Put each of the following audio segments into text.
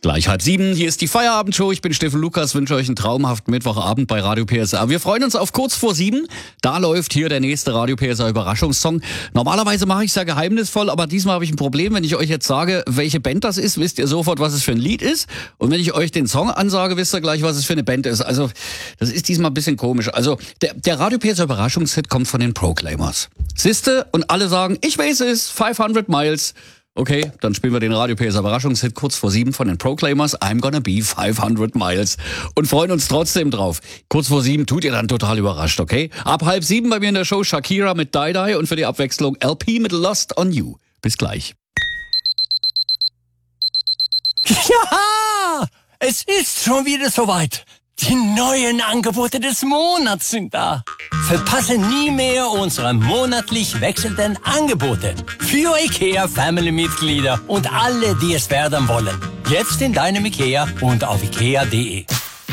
Gleich 6:30, hier ist die Feierabendshow. Ich bin Steffen Lukas, wünsche euch einen traumhaften Mittwochabend bei Radio PSR. Wir freuen uns auf kurz vor 7. Da läuft hier der nächste Radio PSR Überraschungssong. Normalerweise mache ich es ja geheimnisvoll, aber diesmal habe ich ein Problem. Wenn ich euch jetzt sage, welche Band das ist, wisst ihr sofort, was es für ein Lied ist. Und wenn ich euch den Song ansage, wisst ihr gleich, was es für eine Band ist. Also, das ist diesmal ein bisschen komisch. Also, der Radio PSR Überraschungshit kommt von den Proclaimers. Siehste? Und alle sagen, ich weiß es, 500 Miles. Okay, dann spielen wir den Radio PSR Überraschungshit kurz vor 7 von den Proclaimers, I'm Gonna Be 500 Miles. Und freuen uns trotzdem drauf. Kurz vor 7 tut ihr dann total überrascht, okay? Ab 6:30 bei mir in der Show Shakira mit Die Die und für die Abwechslung LP mit Lost on You. Bis gleich. Ja, es ist schon wieder soweit. Die neuen Angebote des Monats sind da. Verpasse nie mehr unsere monatlich wechselnden Angebote. Für IKEA Family-Mitglieder und alle, die es werden wollen. Jetzt in deinem IKEA und auf ikea.de.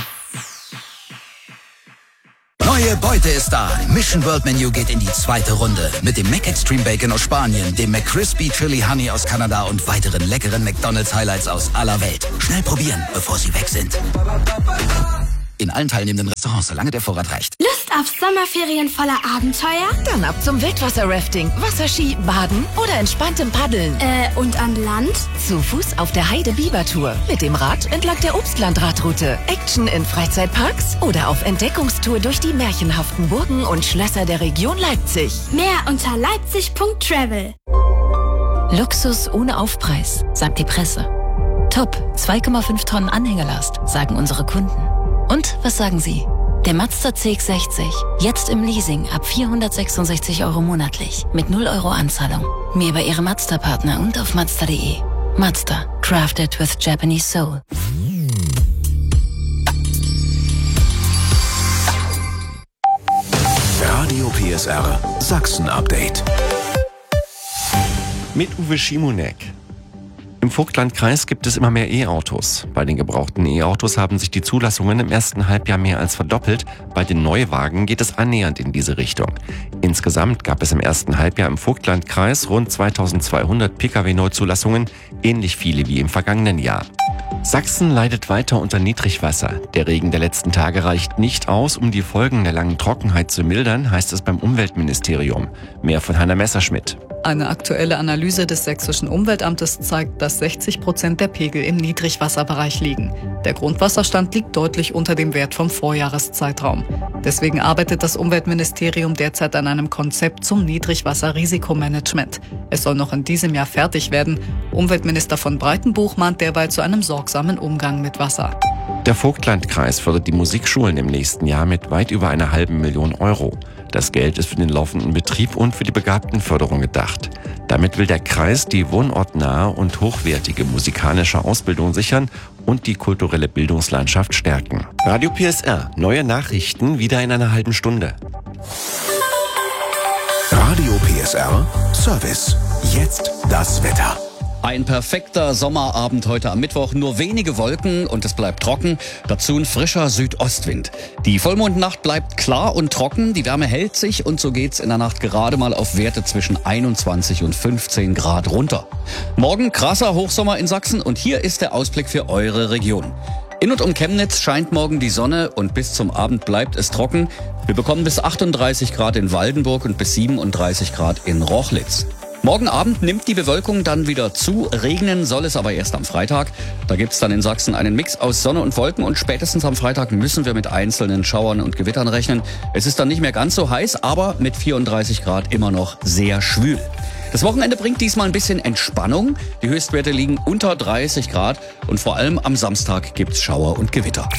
Neue Beute ist da. Mission World Menu geht in die zweite Runde. Mit dem McExtreme Bacon aus Spanien, dem McCrispy Chili Honey aus Kanada und weiteren leckeren McDonald's Highlights aus aller Welt. Schnell probieren, bevor sie weg sind. In allen teilnehmenden Restaurants, solange der Vorrat reicht. Lust auf Sommerferien voller Abenteuer? Dann ab zum Wildwasser-Rafting, Wasserski, Baden oder entspanntem Paddeln. Und an Land? Zu Fuß auf der Heide-Biber-Tour. Mit dem Rad entlang der Obstlandradroute. Action in Freizeitparks oder auf Entdeckungstour durch die märchenhaften Burgen und Schlösser der Region Leipzig. Mehr unter leipzig.travel. Luxus ohne Aufpreis, sagt die Presse. Top, 2,5 Tonnen Anhängerlast, sagen unsere Kunden. Und was sagen Sie? Der Mazda CX-60, jetzt im Leasing ab 466 € monatlich, mit 0 € Anzahlung. Mehr bei Ihrem Mazda-Partner und auf Mazda.de. Mazda, crafted with Japanese soul. Radio PSR Sachsen-Update. Mit Uwe Schimonek. Im Vogtlandkreis gibt es immer mehr E-Autos. Bei den gebrauchten E-Autos haben sich die Zulassungen im ersten Halbjahr mehr als verdoppelt. Bei den Neuwagen geht es annähernd in diese Richtung. Insgesamt gab es im ersten Halbjahr im Vogtlandkreis rund 2200 Pkw-Neuzulassungen, ähnlich viele wie im vergangenen Jahr. Sachsen leidet weiter unter Niedrigwasser. Der Regen der letzten Tage reicht nicht aus, um die Folgen der langen Trockenheit zu mildern, heißt es beim Umweltministerium. Mehr von Hanna Messerschmidt. Eine aktuelle Analyse des Sächsischen Umweltamtes zeigt, dass 60% der Pegel im Niedrigwasserbereich liegen. Der Grundwasserstand liegt deutlich unter dem Wert vom Vorjahreszeitraum. Deswegen arbeitet das Umweltministerium derzeit an einem Konzept zum Niedrigwasser-Risikomanagement. Es soll noch in diesem Jahr fertig werden. Umweltminister von Breitenbuch mahnt derweil zu einem sorgsamen Umgang mit Wasser. Der Vogtlandkreis fördert die Musikschulen im nächsten Jahr mit weit über 500.000 €. Das Geld ist für den laufenden Betrieb und für die Begabtenförderung gedacht. Damit will der Kreis die wohnortnahe und hochwertige musikalische Ausbildung sichern und die kulturelle Bildungslandschaft stärken. Radio PSR, neue Nachrichten wieder in einer halben Stunde. Radio PSR Service. Jetzt das Wetter. Ein perfekter Sommerabend heute am Mittwoch, nur wenige Wolken und es bleibt trocken, dazu ein frischer Südostwind. Die Vollmondnacht bleibt klar und trocken, die Wärme hält sich und so geht's in der Nacht gerade mal auf Werte zwischen 21 und 15 Grad runter. Morgen krasser Hochsommer in Sachsen und hier ist der Ausblick für eure Region. In und um Chemnitz scheint morgen die Sonne und bis zum Abend bleibt es trocken. Wir bekommen bis 38 Grad in Waldenburg und bis 37 Grad in Rochlitz. Morgen Abend nimmt die Bewölkung dann wieder zu. Regnen soll es aber erst am Freitag. Da gibt's dann in Sachsen einen Mix aus Sonne und Wolken und spätestens am Freitag müssen wir mit einzelnen Schauern und Gewittern rechnen. Es ist dann nicht mehr ganz so heiß, aber mit 34 Grad immer noch sehr schwül. Das Wochenende bringt diesmal ein bisschen Entspannung. Die Höchstwerte liegen unter 30 Grad und vor allem am Samstag gibt's Schauer und Gewitter.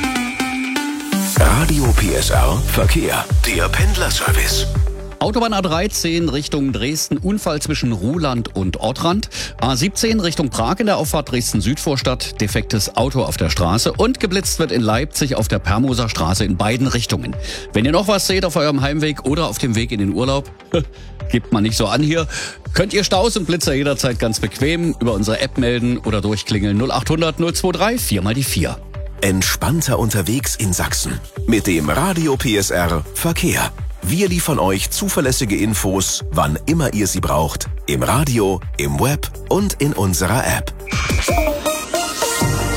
Radio PSR Verkehr. Der Pendlerservice. Autobahn A13 Richtung Dresden, Unfall zwischen Ruhland und Ottrand. A17 Richtung Prag in der Auffahrt Dresden-Südvorstadt, defektes Auto auf der Straße und geblitzt wird in Leipzig auf der Permoser Straße in beiden Richtungen. Wenn ihr noch was seht auf eurem Heimweg oder auf dem Weg in den Urlaub, gebt man nicht so an hier, könnt ihr Staus und Blitzer jederzeit ganz bequem über unsere App melden oder durchklingeln 0800 023 4x4. Entspannter unterwegs in Sachsen. Mit dem Radio PSR Verkehr. Wir liefern euch zuverlässige Infos, wann immer ihr sie braucht. Im Radio, im Web und in unserer App.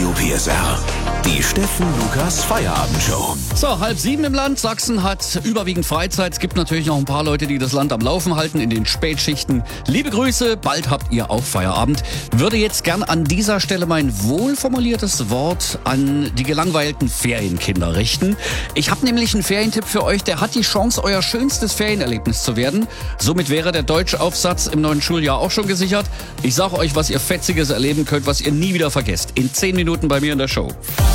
Radio PSR. Die Steffen Lukas Feierabendshow. So, 6:30 im Land. Sachsen hat überwiegend Freizeit. Es gibt natürlich noch ein paar Leute, die das Land am Laufen halten in den Spätschichten. Liebe Grüße, bald habt ihr auch Feierabend. Würde jetzt gern an dieser Stelle mein wohlformuliertes Wort an die gelangweilten Ferienkinder richten. Ich habe nämlich einen Ferientipp für euch, der hat die Chance, euer schönstes Ferienerlebnis zu werden. Somit wäre der Deutschaufsatz im neuen Schuljahr auch schon gesichert. Ich sage euch, was ihr Fetziges erleben könnt, was ihr nie wieder vergesst. In 10 Minuten bei mir in der Show.